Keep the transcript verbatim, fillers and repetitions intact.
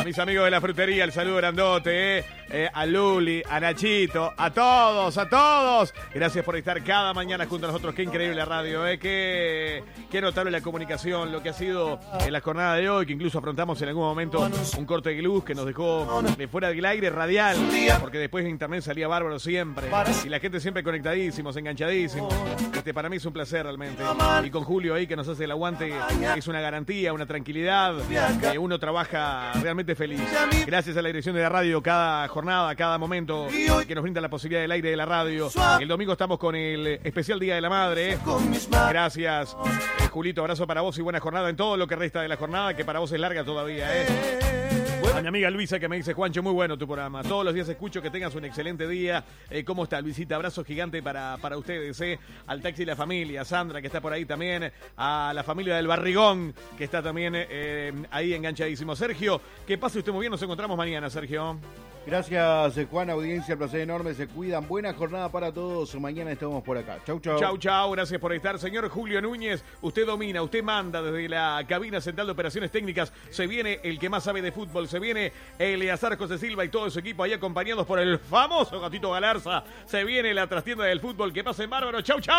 mis amigos de la frutería, el saludo grandote, eh, eh, a Luli, a Nachito, a todos, a todos. Gracias por estar cada mañana junto a nosotros. Qué increíble la radio, eh, qué, qué notable la comunicación, lo que ha sido en la jornada de hoy, que incluso afrontamos en algún momento un corte de luz que nos dejó de fuera del aire radial, porque después de internet salía bárbaro siempre. Y la gente siempre conectadísimos, enganchadísimos. Este, para mí es un placer realmente. Y con Julio ahí que nos hace el aguante, es una garantía, una tranquilidad. Eh, uno trabaja realmente feliz. Gracias a la dirección de la radio, cada jornada, cada momento que nos brinda la posibilidad del aire de la radio. El domingo estamos con el especial Día de la Madre. Gracias, eh, Julito, abrazo para vos y buena jornada en todo lo que resta de la jornada, que para vos es larga todavía, ¿eh? A mi amiga Luisa que me dice, Juancho, muy bueno tu programa. Todos los días escucho, que tengas un excelente día. Eh, ¿Cómo está, Luisita? Abrazo gigante para, para ustedes, ¿eh? Al taxi y la familia, Sandra, que está por ahí también. A la familia del Barrigón, que está también eh, ahí enganchadísimo. Sergio, que pase usted muy bien. Nos encontramos mañana, Sergio. Gracias, Juan, audiencia, placer enorme, se cuidan, buena jornada para todos, mañana estamos por acá. Chau, chau. Chau, chau, gracias por estar. Señor Julio Núñez, usted domina, usted manda desde la cabina central de operaciones técnicas, se viene el que más sabe de fútbol, se viene Eleazar José Silva y todo su equipo ahí acompañados por el famoso Gatito Galarza, se viene la trastienda del fútbol, que pasen bárbaro, chau, chau.